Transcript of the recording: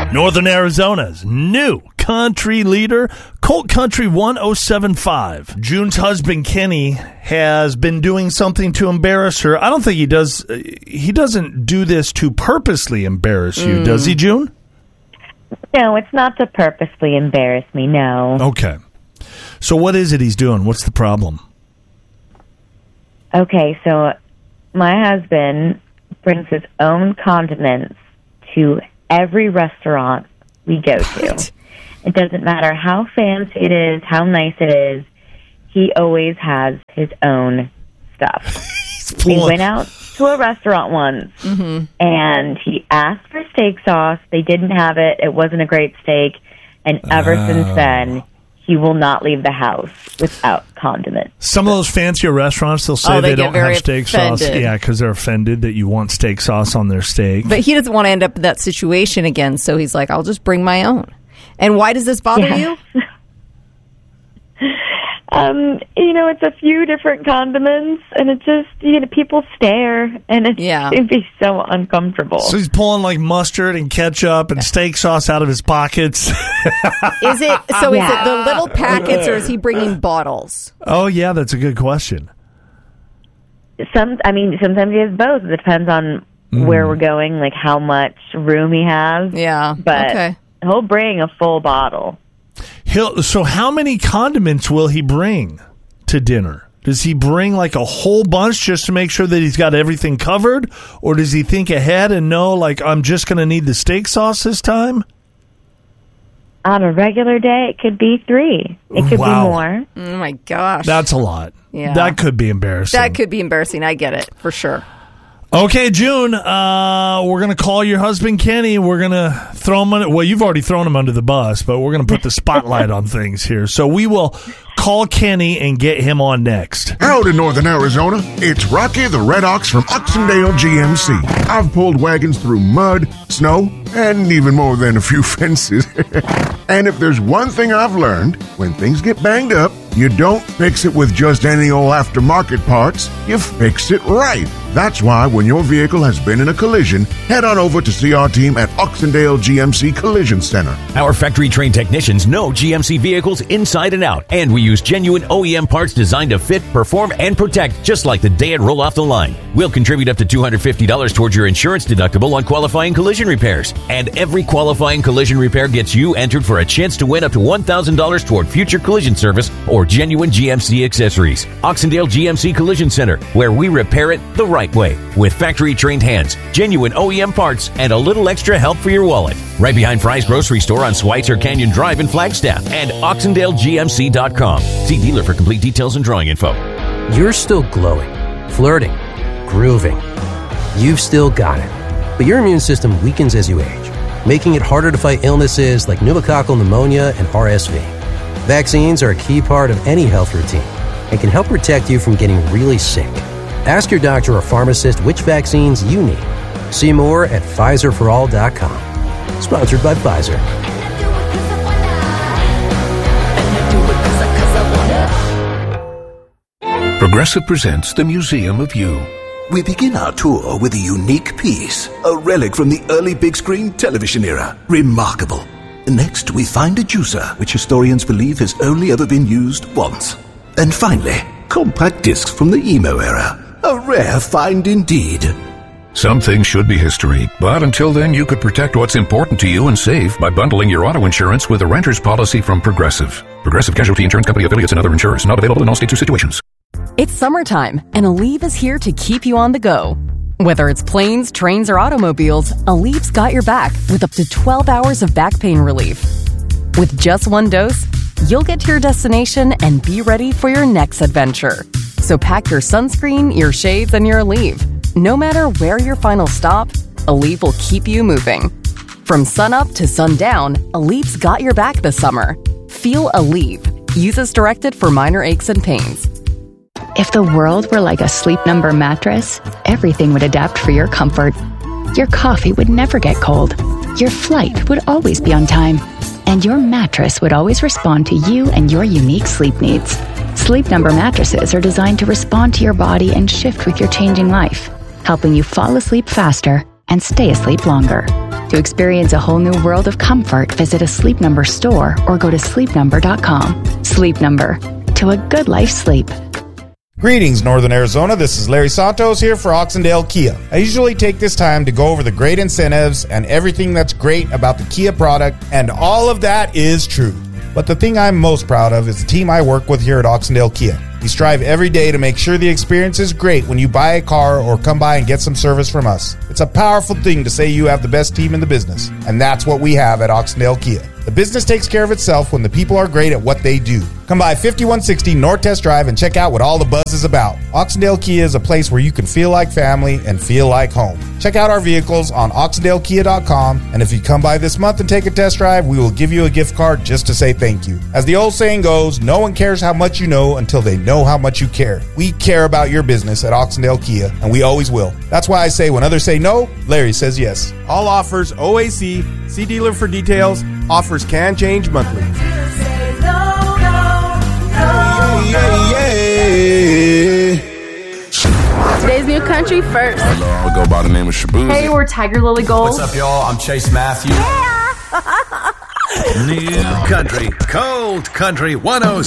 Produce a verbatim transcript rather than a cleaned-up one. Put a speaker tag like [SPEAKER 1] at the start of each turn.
[SPEAKER 1] Northern Arizona's new country leader, Colt Country one oh seven point five. June's husband, Kenny, has been doing something to embarrass her. I don't think he does. He doesn't do this to purposely embarrass you, mm. does he, June?
[SPEAKER 2] No, it's not to purposely embarrass me, no.
[SPEAKER 1] Okay. So what is it he's doing? What's the problem?
[SPEAKER 2] Okay, so my husband brings his own condiments to every restaurant we go to.
[SPEAKER 3] What?
[SPEAKER 2] It doesn't matter how fancy it is, how nice it is. He always has his own stuff. We went out to a restaurant once, mm-hmm. and he asked for steak sauce. They didn't have it. It wasn't a great steak. And ever oh. since then, he will not leave the house without condiments.
[SPEAKER 1] Some of those fancier restaurants, they'll say
[SPEAKER 3] oh, they,
[SPEAKER 1] they don't have steak
[SPEAKER 3] offended.
[SPEAKER 1] sauce. Yeah, because they're offended that you want steak sauce on their steak.
[SPEAKER 3] But he doesn't want to end up in that situation again, so he's like, I'll just bring my own. And why does this bother
[SPEAKER 2] yeah.
[SPEAKER 3] you?
[SPEAKER 2] Um, you know, it's a few different condiments, and it just, you know, people stare, and it
[SPEAKER 3] yeah.
[SPEAKER 2] can be so uncomfortable.
[SPEAKER 1] So he's pulling like mustard and ketchup and steak sauce out of his pockets.
[SPEAKER 3] Is it so?
[SPEAKER 2] Yeah.
[SPEAKER 3] Is it the little packets, or is he bringing bottles?
[SPEAKER 1] Oh yeah, that's a good question.
[SPEAKER 2] Some, I mean, sometimes he has both. It depends on mm. where we're going, like how much room he has.
[SPEAKER 3] Yeah,
[SPEAKER 2] but
[SPEAKER 3] okay.
[SPEAKER 2] he'll bring a full bottle.
[SPEAKER 1] He'll, so how many condiments will he bring to dinner? Does he bring like a whole bunch just to make sure that he's got everything covered? Or does he think ahead and know, like, I'm just going to need the steak sauce this time?
[SPEAKER 2] On a regular day, it could be three. It could
[SPEAKER 1] wow.
[SPEAKER 2] be more.
[SPEAKER 3] Oh, my gosh.
[SPEAKER 1] That's a lot.
[SPEAKER 3] Yeah.
[SPEAKER 1] That could be embarrassing.
[SPEAKER 3] That could be embarrassing. I get it, for sure.
[SPEAKER 1] Okay, June, uh, we're going to call your husband, Kenny. We're going to throw him under, well, you've already thrown him under the bus, but we're going to put the spotlight on things here. So we will call Kenny and get him on next.
[SPEAKER 4] Howdy, Northern Arizona. It's Rocky the Red Ox from Oxendale G M C. I've pulled wagons through mud, snow, and even more than a few fences. And if there's one thing I've learned, when things get banged up, you don't fix it with just any old aftermarket parts. You fix it right. That's why when your vehicle has been in a collision, head on over to see our team at Oxendale G M C Collision Center.
[SPEAKER 5] Our factory-trained technicians know G M C vehicles inside and out, and we use genuine O E M parts designed to fit, perform, and protect just like the day it rolled off the line. We'll contribute up to two hundred fifty dollars towards your insurance deductible on qualifying collision repairs. And every qualifying collision repair gets you entered for a chance to win up to one thousand dollars toward future collision service or genuine G M C accessories. Oxendale G M C Collision Center, where we repair it the right way with factory-trained hands, genuine O E M parts, and a little extra help for your wallet. Right behind Fry's Grocery Store on Schweitzer Canyon Drive in Flagstaff and Oxendale G M C dot com. See dealer for complete details and drawing info.
[SPEAKER 6] You're still glowing, flirting, grooving. You've still got it. But your immune system weakens as you age, making it harder to fight illnesses like pneumococcal pneumonia and R S V. Vaccines are a key part of any health routine and can help protect you from getting really sick. Ask your doctor or pharmacist which vaccines you need. See more at Pfizer for all dot com. Sponsored by Pfizer.
[SPEAKER 7] Progressive presents the Museum of You.
[SPEAKER 8] We begin our tour with a unique piece, a relic from the early big screen television era. Remarkable. Next, we find a juicer, which historians believe has only ever been used once. And finally, compact discs from the emo era. A rare find indeed.
[SPEAKER 7] Some things should be history, but until then you could protect what's important to you and save by bundling your auto insurance with a renter's policy from Progressive. Progressive Casualty Insurance Company affiliates and other insurers. Not available in all states or situations.
[SPEAKER 9] It's summertime, and Aleve is here to keep you on the go. Whether it's planes, trains, or automobiles, Aleve's got your back with up to twelve hours of back pain relief. With just one dose, you'll get to your destination and be ready for your next adventure. So pack your sunscreen, your shades, and your Aleve. No matter where your final stop, Aleve will keep you moving. From sunup to sundown, Aleve's got your back this summer. Feel Aleve. Use as directed for minor aches and pains.
[SPEAKER 10] If the world were like a Sleep Number mattress, everything would adapt for your comfort. Your coffee would never get cold. Your flight would always be on time. And your mattress would always respond to you and your unique sleep needs. Sleep Number mattresses are designed to respond to your body and shift with your changing life, helping you fall asleep faster and stay asleep longer. To experience a whole new world of comfort, visit a Sleep Number store or go to sleep number dot com. Sleep Number. To a good life sleep.
[SPEAKER 11] Greetings, Northern Arizona. This is Larry Santos here for Oxendale Kia. I usually take this time to go over the great incentives and everything that's great about the Kia product, and all of that is true. But the thing I'm most proud of is the team I work with here at Oxendale Kia. We strive every day to make sure the experience is great when you buy a car or come by and get some service from us. It's a powerful thing to say you have the best team in the business, and that's what we have at Oxendale Kia. The business takes care of itself when the people are great at what they do. Come by fifty-one sixty North Test Drive and check out what all the buzz is about. Oxendale Kia is a place where you can feel like family and feel like home. Check out our vehicles on oxendale kia dot com, and if you come by this month and take a test drive, we will give you a gift card just to say thank you. As the old saying goes, no one cares how much you know until they know how much you care. We care about your business at Oxendale Kia, and we always will. That's why I say when others say no, Larry says yes. All offers O A C. See dealer for details. Offers can change monthly.
[SPEAKER 12] Today's new country first.
[SPEAKER 13] Hello, I'll go by the name of Shaboozey.
[SPEAKER 12] Hey, we're Tiger Lily Gold.
[SPEAKER 14] What's up, y'all? I'm Chase Matthews.
[SPEAKER 12] Yeah!
[SPEAKER 14] New country, cold country, one oh